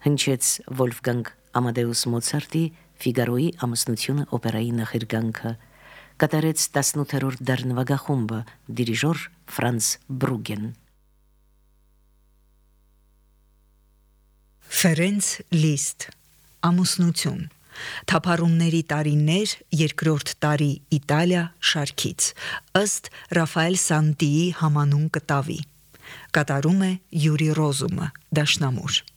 հնչեց Վոլֆգանգ Ամադեուս Մոցարտի Ֆիգարոյի ամուսնությունը օպերայի նախերգանքը, կատարեց 18-րդ դար նվագախումբը, դիրիժոր Ֆրանց Բրուգեն։ Ֆերենց Լիստ ամուսնություն, թափառումների տարիներ, երկրորդ տարի Իտալիա շարքից, ըստ Ռաֆայել Սանտիի համանուն կտավի, կատարում է Յուրի Ռոզումը, դաշնամուր։